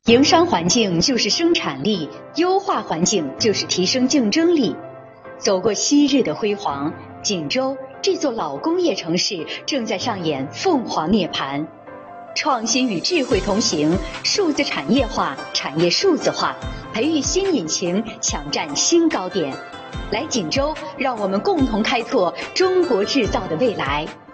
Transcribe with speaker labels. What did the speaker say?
Speaker 1: 营商环境就是生产力，优化环境就是提升竞争力。走过昔日的辉煌，锦州这座老工业城市正在上演凤凰涅槃。创新与智慧同行，数字产业化、产业数字化，培育新引擎，抢占新高点。来锦州，让我们共同开拓中国制造的未来。